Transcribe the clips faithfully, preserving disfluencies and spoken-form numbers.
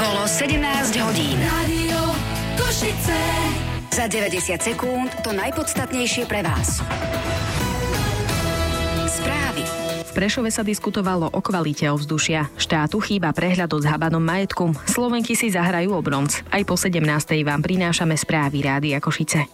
Bolo sedemnásť hodín. Rádio Košice. Za deväťdesiat sekúnd to najpodstatnejšie pre vás. Správy. V Prešove sa diskutovalo o kvalite ovzdušia. Štátu chýba prehľad o zhabanom majetku. Slovenky si zahrajú o bronz. Aj po sedemnástej vám prinášame správy Rádia Košice.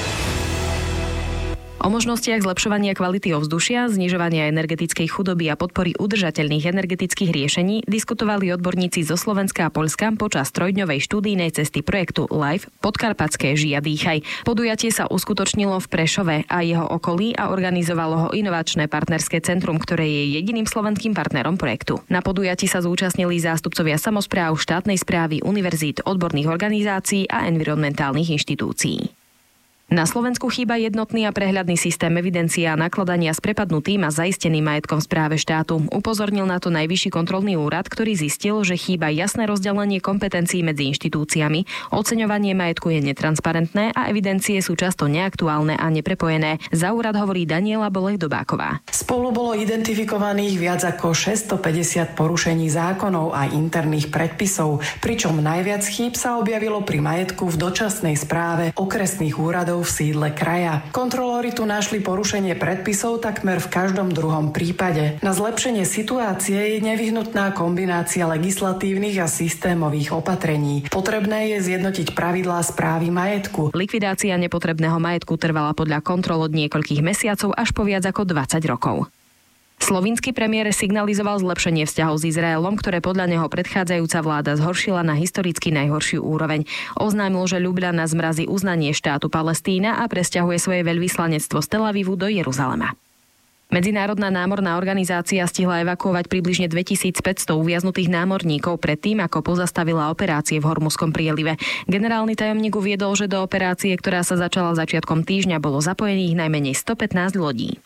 O možnostiach zlepšovania kvality ovzdušia, znižovania energetickej chudoby a podpory udržateľných energetických riešení diskutovali odborníci zo Slovenska a Poľska počas trojdňovej štúdijnej cesty projektu LIFE Podkarpatské žij a dýchaj. Podujatie sa uskutočnilo v Prešove a jeho okolí a organizovalo ho Inovačné partnerské centrum, ktoré je jediným slovenským partnerom projektu. Na podujatí sa zúčastnili zástupcovia samospráv, štátnej správy, univerzít, odborných organizácií a environmentálnych inštitúcií. Na Slovensku chýba jednotný a prehľadný systém evidencie a nakladania s prepadnutým a zaisteným majetkom v správe štátu. Upozornil na to Najvyšší kontrolný úrad, ktorý zistil, že chýba jasné rozdelenie kompetencií medzi inštitúciami, oceňovanie majetku je netransparentné a evidencie sú často neaktuálne a neprepojené. Za úrad hovorí Daniela Bolech-Dobáková. Spolu bolo identifikovaných viac ako šesťstopäťdesiat porušení zákonov a interných predpisov, pričom najviac chýb sa objavilo pri majetku v dočasnej správe okresných úradov v sídle kraja. Kontrolóri tu našli porušenie predpisov takmer v každom druhom prípade. Na zlepšenie situácie je nevyhnutná kombinácia legislatívnych a systémových opatrení. Potrebné je zjednotiť pravidlá správy majetku. Likvidácia nepotrebného majetku trvala podľa kontrol od niekoľkých mesiacov až po viac ako dvadsať rokov. Slovinský premiér signalizoval zlepšenie vzťahov s Izraelom, ktoré podľa neho predchádzajúca vláda zhoršila na historicky najhoršiu úroveň. Oznámil, že Ljubljana zmrazí uznanie štátu Palestína a presťahuje svoje veľvyslanectvo z Tel Avivu do Jeruzalema. Medzinárodná námorná organizácia stihla evakuovať približne dvetisícpäťsto uviaznutých námorníkov predtým, ako pozastavila operácie v Hormuzskom prielive. Generálny tajomník uviedol, že do operácie, ktorá sa začala začiatkom týždňa, bolo zapojených najmenej stopätnásť lodí.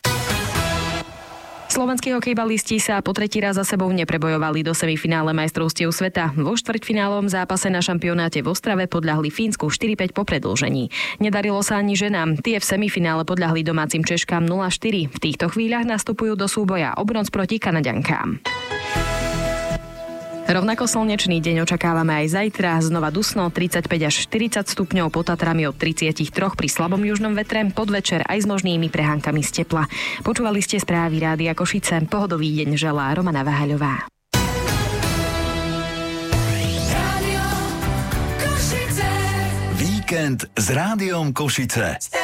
Slovenskí hokejbalisti sa po tretí raz za sebou neprebojovali do semifinále majstrovstiev sveta. Vo štvrťfinálovom zápase na šampionáte v Ostrave podľahli Fínsku štyri päť po predĺžení. Nedarilo sa ani ženám. Tie v semifinále podľahli domácim Češkám nula štyri. V týchto chvíľach nastupujú do súboja o bronz proti Kanaďankám. Rovnako slnečný deň očakávame aj zajtra, znova dusno, tridsaťpäť až štyridsať stupňov, pod Tatrami od tridsaťtri pri slabom južnom vetre, podvečer aj s možnými prehánkami z tepla. Počúvali ste správy Rádia Košice, pohodový deň želá Romana Váhaľová. Víkend s Rádiom Košice.